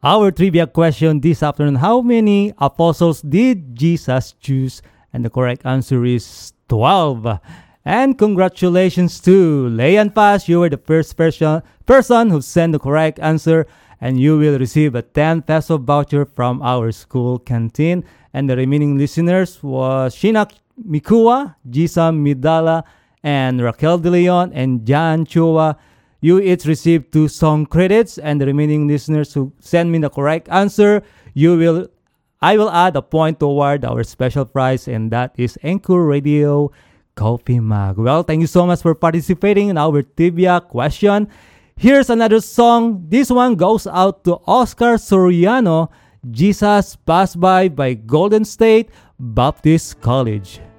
Our trivia question this afternoon: how many apostles did Jesus choose? And the correct answer is 12. And congratulations to Leyan Paz. You were the first person who sent the correct answer, and you will receive a 10 peso voucher from our school canteen. And the remaining listeners was Shinak Mikua, Jisa Midala, and Raquel De Leon, and Jan Chua. You each received 2 song credits, and the remaining listeners who send me the correct answer, I will add a point toward our special prize, and that is Anchor Radio Coffee Mug. Well, thank you so much for participating in our trivia question. Here's another song. This one goes out to Oscar Soriano, Jesus Passed by Golden State Baptist College.